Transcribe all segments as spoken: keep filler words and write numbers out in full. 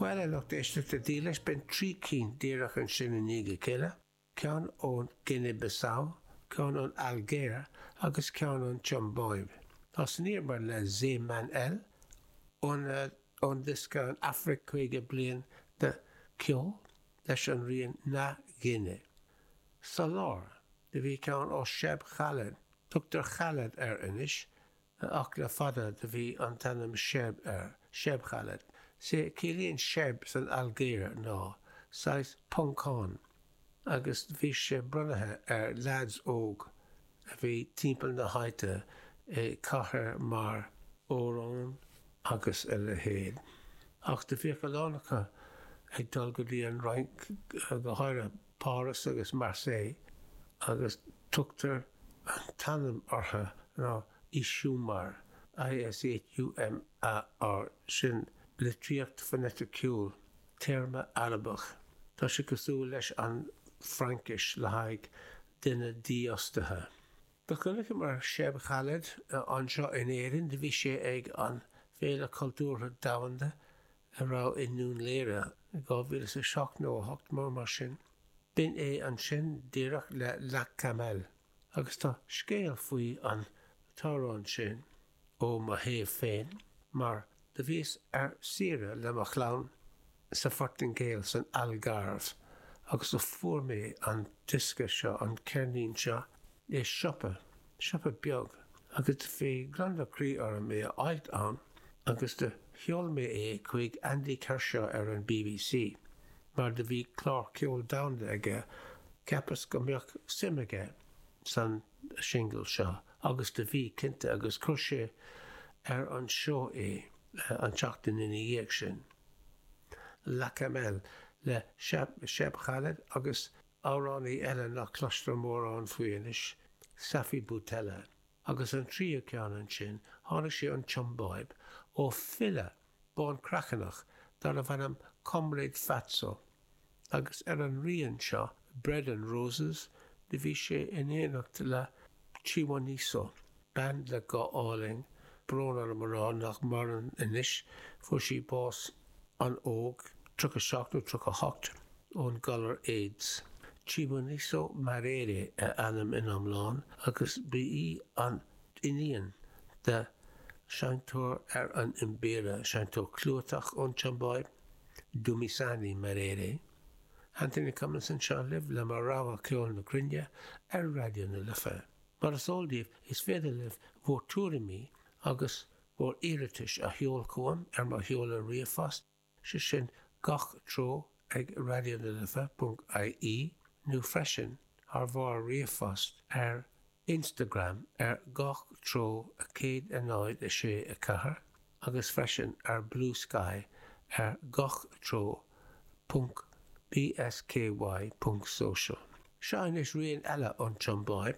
Well a lucht éiste te díles ben trí cín díreach an sin in níige céile, ceann ón Guinea-Bissau, ceann ón Algeria agus ceann ón Chumboib. Tás níor mar le Zéman el, ón ón disca an Afric chuige blian de ceol leis an rion na Guinea. Sa lár, de bhí ceann ó Sheb Khaled, tugtar Khaled ar inis, ach le fada de bhí an tanam Sheb ar, Sheb Khaled. sé cílíonn Sheb san Algeria ná, sais Punkán, agus bhí sé brunathe ar lads óg, a bhí timpeall na haite é cathair mar órán agus a le héad. Ach de bhí go lánacha ag dul go dtí an rank go háire Paris agus Marseille, agus tugtar an tanam ortha ná Isúmar, I S H U M A R sin le tríocht phoneticúil, téarma Arabach. Tá sé cosúil leis an Frankis le haig duine díostathe. Ba chunig mar Sheb Khaled anseo in éireann de bhí sé ag an féle cultúrtha damhanda a rá inún léire gá bhíle sa seach nó hocht mór mar sin. Bin é an sin díreach le Lac Camel, agus tá scéal faoi an tárán sin ó ma héamh féin, mar de bhís ar sire le mar chlán sa fortingéil san Algarve, agus a fuair mé an disca seo an ceirnín seo é siopa, siopa beag, agus fé granda crí ar mé ailt an, agus de cheol mé é chuig Andy Kershaw ar an B B C, mar de bhí clár ceol damhanda aige ceapas go mbeadh simige san single seo, agus de bhí cinnte agus cruise ar an seo é an teachtain in dhéag sin. Lac Camel le Sheb, Sheb Khaled agus áránaí eile nach clustar mór an faoinis, Safi Boutella, agus an trío ceann sin tháinig sé an Chumboib ó fille bán crachanach dar a bhainam Comrade Fatso, agus ar an rion seo Bread and Roses de bhí sé in éanacht le Chiwaniso, band le go áling, brón ar marrán nach maran inis, fu sí bás an óg, trug a seach nó trug a hocht ón galar AIDS. Chiwaniso marére a anam in amlán, agus bí í an iníon de seantóir ar an imbéire seantóir clúatach ón Chumboib, Dumisani marére. Anthony Cummins an seo libh le mar ráha ceol na crinne ar radio na lifa. Mar is óldíobh is féidir libh mhór túramí agus mhór iiritis a heol cuam ar mar heol a riamhfast, sé sin gach tró ag radio na lifa punt I E, nó freisin ar bhar riamhfast ar Instagram ar gach tró a céad a náid a sé a cahar, agus freisin ar Blue Sky ar gach tró punt B S K Y punt social. Seán is rion eile an Chumboib,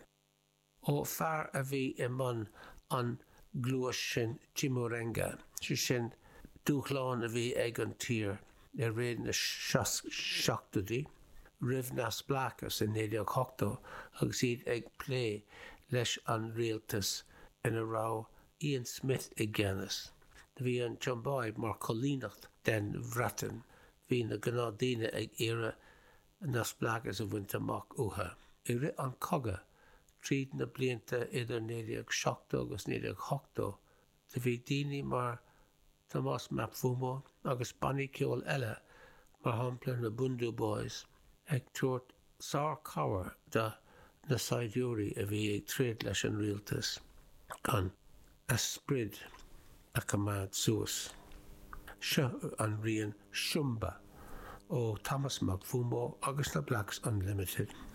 ó fear a bhí i man an glúis sin Chimurenga, si sin dúchláin a bhí ag an tír ar réad na seachtadaí, rih nas blachas in néideag hochtó, agus iad ag plé leis an rialtas ina rá Ian Smith i gceannas. De bhí an Chumboib mar cholínacht den bhreatain, hí na gnádaine ag éire nas blachas a bhaint amach utha. I ri an coga, tríd na blianta idir néideag seachtó agus néideag hochtó, de bhí daoine mar Thomas Mapfumo agus bannaí ceol eile mar hampla na Bundu Boys ag tuairt sár cabhar de na saidúirí a bhí ag tréad leis an rialtas gan a sprid a cumad suas. Seo an rion Shumba ó Thomas Mapfumo agus na Blacks Unlimited.